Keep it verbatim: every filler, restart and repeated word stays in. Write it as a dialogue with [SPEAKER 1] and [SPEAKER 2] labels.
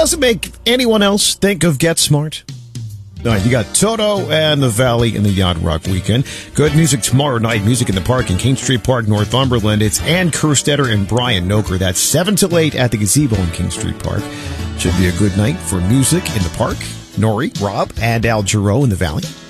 [SPEAKER 1] doesn't make anyone else think of Get Smart. All right, you got Toto and the Valley in the Yacht Rock weekend. Good music tomorrow night. Music in the Park in King Street Park, Northumberland. It's Ann Kerstetter and Brian Noker. That's seven till eight at the Gazebo in King Street Park. Should be a good night for music in the park. Nori, Rob, and Al Jarreau in the Valley.